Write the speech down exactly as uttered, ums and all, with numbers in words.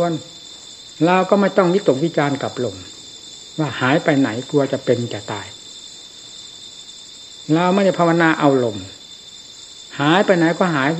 เราก็ไม่ต้องวิตกวิจารณ์กับลมว่าหายไปไหนกลัวจะเป็นจะตายเราไม่ได้ภาวนาเอาลมหายไปไหนก็หาย